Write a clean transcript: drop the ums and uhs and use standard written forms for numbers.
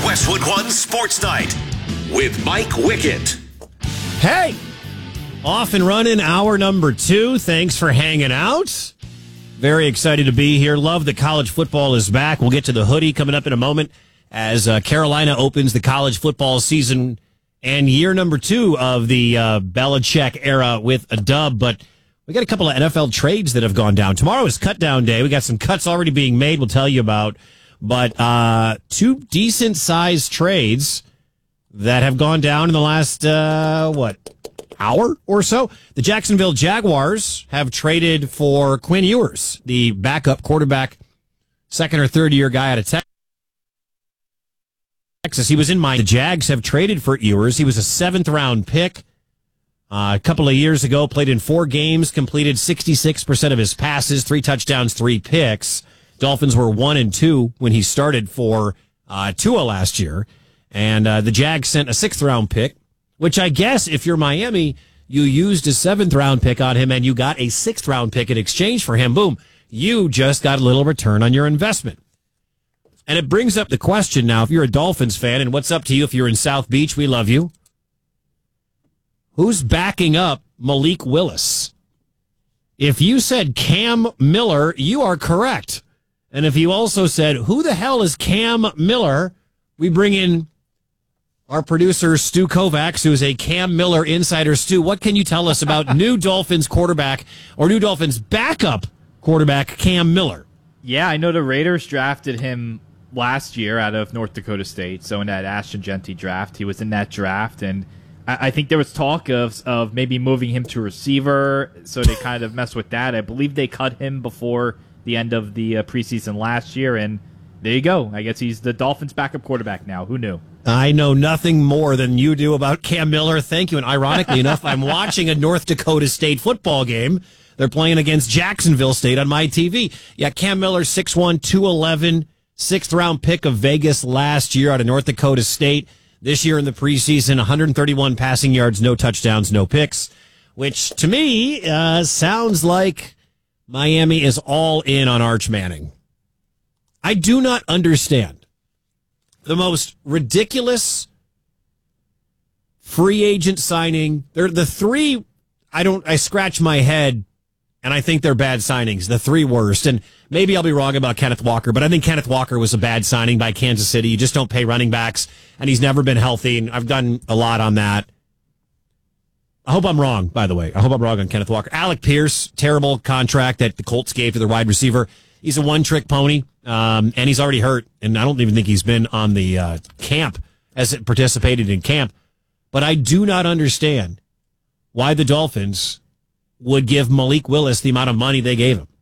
Westwood One Sports Night with Mike Wickett. Hey, off and running hour number 2. Thanks for hanging out. Very excited to be here. Love that college football is back. We'll get to the hoodie coming up in a moment as Carolina opens the college football season and year number 2 of the Belichick era with a dub. But we got a couple of NFL trades that have gone down. Tomorrow is cut down day. We got some cuts already being made. We'll tell you about. But 2 decent sized trades that have gone down in the last, hour or so. The Jacksonville Jaguars have traded for Quinn Ewers, the backup quarterback, second or third year guy out of Texas. He was in the Jags have traded for Ewers. He was a 7th round pick. A couple of years ago, played in 4 games, completed 66% of his passes, 3 touchdowns, 3 picks. Dolphins were 1-2 when he started for Tua last year. And the Jags sent a 6th round pick, which I guess if you're Miami, you used a 7th round pick on him and you got a 6th round pick in exchange for him. Boom. You just got a little return on your investment. And it brings up the question now, if you're a Dolphins fan, and what's up to you if you're in South Beach, we love you. Who's backing up Malik Willis? If you said Cam Miller, you are correct. And if you also said, who the hell is Cam Miller? We bring in our producer, Stu Kovacs, who is a Cam Miller insider. Stu, what can you tell us about new Dolphins quarterback or new Dolphins backup quarterback, Cam Miller? Yeah, I know the Raiders drafted him last year out of North Dakota State. So in that Ashton Genty draft, he was in that draft. And I think there was talk of maybe moving him to receiver. So they kind of messed with that. I believe they cut him before the end of the preseason last year. And there you go. I guess he's the Dolphins backup quarterback now. Who knew? I know nothing more than you do about Cam Miller. Thank you. And ironically enough, I'm watching a North Dakota State football game. They're playing against Jacksonville State on my TV. Yeah, Cam Miller, 6'1", 211, 6th round pick of Vegas last year out of North Dakota State. This year in the preseason, 131 passing yards, no touchdowns, no picks, which to me sounds like Miami is all in on Arch Manning. I do not understand the most ridiculous free agent signing. They're the 3. I scratch my head and I think they're bad signings. The 3 worst. And maybe I'll be wrong about Kenneth Walker, but I think Kenneth Walker was a bad signing by Kansas City. You just don't pay running backs, and he's never been healthy. And I've done a lot on that. I hope I'm wrong, by the way. I hope I'm wrong on Kenneth Walker. Alec Pierce, terrible contract that the Colts gave to their wide receiver. He's a one-trick pony, and he's already hurt. And I don't even think he's been on the camp, as it participated in camp. But I do not understand why the Dolphins would give Malik Willis the amount of money they gave him.